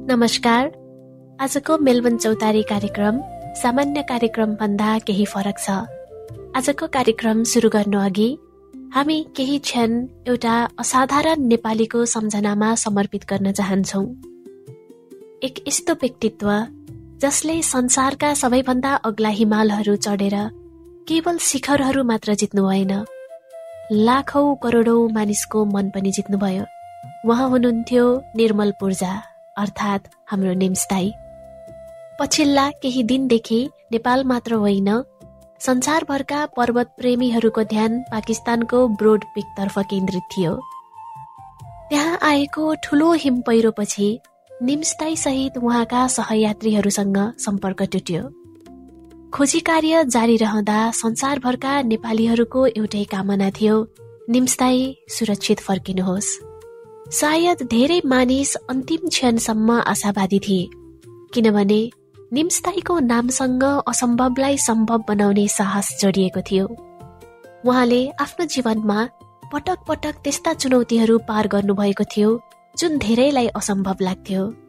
नमस्कार। आजको मेलबर्न चौतारी कार्यक्रम सामान्य कार्यक्रमभन्दा केही फरक छ। आजको कार्यक्रम सुरु गर्नु अघि हामी केही क्षण एउटा असाधारण नेपालीको सम्झनामा समर्पित गर्न चाहन्छौँ। एक यस्तो व्यक्तित्व जसले संसारका सबैभन्दा अग्ला हिमालहरू चढेर केवल शिखरहरू मात्र जित्नु भएन, लाखौं करोडौं मानिसको मन पनि जित्नुभयो। उहाँ हुनुहुन्थ्यो निर्मल पूर्जा, अर्थात् हाम्रो निम्सदाई। पछिल्ला केही दिनदेखि नेपाल मात्र होइन, संसारभरका पर्वत प्रेमीहरूको ध्यान पाकिस्तानको ब्रोड पिकतर्फ केन्द्रित थियो। त्यहाँ आएको ठूलो हिम पहिरोपछि निम्सदाई सहित उहाँका सहयात्रीहरूसँग सम्पर्क टुट्यो। खोजी कार्य जारी रहँदा संसारभरका नेपालीहरूको एउटै कामना थियो, निम्सदाई सुरक्षित फर्किनुहोस्। सायद धेरै मानिस अन्तिम क्षणसम्म आशावादी थिए, किनभने निम्सदाईको नामसँग असम्भवलाई सम्भव बनाउने साहस जोडिएको थियो। उहाँले आफ्नो जीवनमा पटक पटक त्यस्ता चुनौतीहरू पार गर्नुभएको थियो जुन धेरैलाई असम्भव लाग्थ्यो।